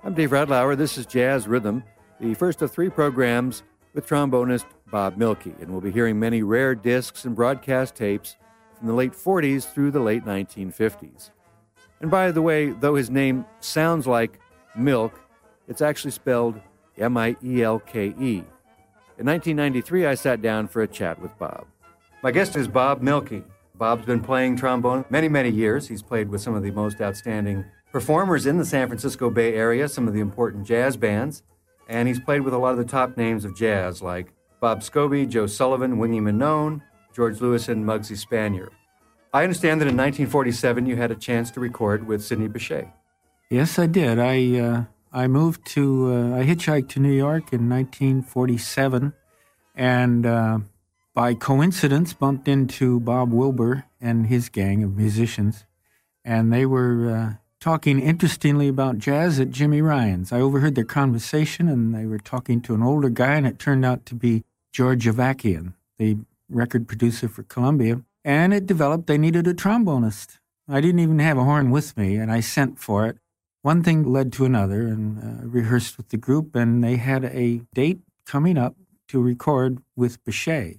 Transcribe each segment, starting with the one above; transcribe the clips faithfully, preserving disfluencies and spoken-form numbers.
I'm Dave Radlauer. This is Jazz Rhythm, the first of three programs with trombonist Bob Mielke, and we'll be hearing many rare discs and broadcast tapes from the late forties through the late nineteen fifties. And by the way, though his name sounds like milk, it's actually spelled M I E L K E. In nineteen ninety-three, I sat down for a chat with Bob. My guest is Bob Mielke. Bob's been playing trombone many, many years. He's played with some of the most outstanding performers in the San Francisco Bay Area, some of the important jazz bands, and he's played with a lot of the top names of jazz like Bob Scobie, Joe Sullivan, Wingy Manone, George Lewis, and Muggsy Spanier. I understand that in nineteen forty-seven you had a chance to record with Sidney Bechet. Yes, I did. I uh, I moved to, uh, I hitchhiked to New York in nineteen forty-seven, and uh, by coincidence bumped into Bob Wilber and his gang of musicians, and they were uh, talking interestingly about jazz at Jimmy Ryan's. I overheard their conversation, and they were talking to an older guy, and it turned out to be George Avakian, the record producer for Columbia. And it developed they needed a trombonist. I didn't even have a horn with me, and I sent for it. One thing led to another, and uh, rehearsed with the group, and they had a date coming up to record with Bechet.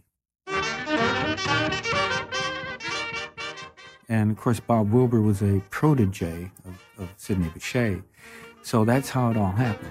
And, of course, Bob Wilber was a protege of, of Sidney Bechet. So that's how it all happened.